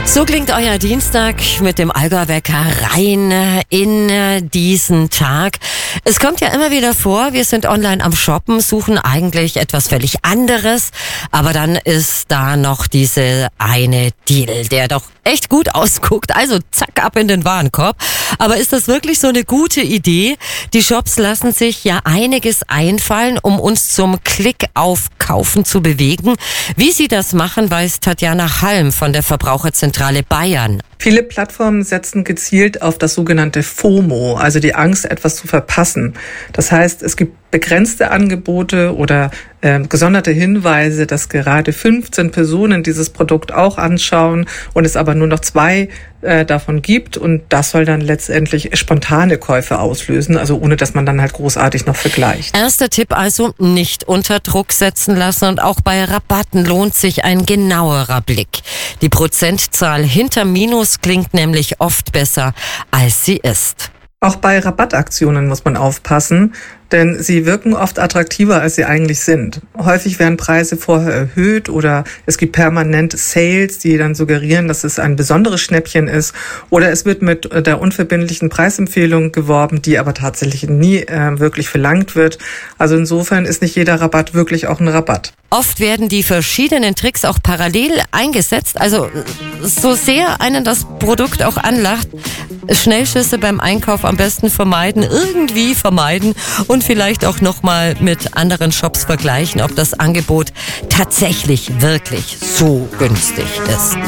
So klingt euer Dienstag mit dem Allgäuer Wecker rein in diesen Tag. Es kommt ja immer wieder vor, wir sind online am Shoppen, suchen eigentlich etwas völlig anderes, aber dann ist da noch diese eine Deal, der doch echt gut ausguckt, also zack, ab in den Warenkorb. Aber ist das wirklich so eine gute Idee? Die Shops lassen sich ja einiges einfallen, um uns zum Klick auf Kaufen zu bewegen. Wie sie das machen, weiß Tatjana Halm von der Verbraucherzentrale Bayern. Viele Plattformen setzen gezielt auf das sogenannte FOMO, also die Angst, etwas zu verpassen. Das heißt, es gibt begrenzte Angebote oder gesonderte Hinweise, dass gerade 15 Personen dieses Produkt auch anschauen und es aber nur noch 2 davon gibt. Und das soll dann letztendlich spontane Käufe auslösen, also ohne dass man dann halt großartig noch vergleicht. Erster Tipp also, nicht unter Druck setzen lassen, und auch bei Rabatten lohnt sich ein genauerer Blick. Die Prozentzahl hinter Minus klingt nämlich oft besser, als sie ist. Auch bei Rabattaktionen muss man aufpassen, denn sie wirken oft attraktiver, als sie eigentlich sind. Häufig werden Preise vorher erhöht oder es gibt permanent Sales, die dann suggerieren, dass es ein besonderes Schnäppchen ist. Oder es wird mit der unverbindlichen Preisempfehlung geworben, die aber tatsächlich nie wirklich verlangt wird. Also insofern ist nicht jeder Rabatt wirklich auch ein Rabatt. Oft werden die verschiedenen Tricks auch parallel eingesetzt. Also so sehr einen das Produkt auch anlacht, Schnellschüsse beim Einkauf am besten vermeiden, irgendwie vermeiden und vielleicht auch nochmal mit anderen Shops vergleichen, ob das Angebot tatsächlich wirklich so günstig ist.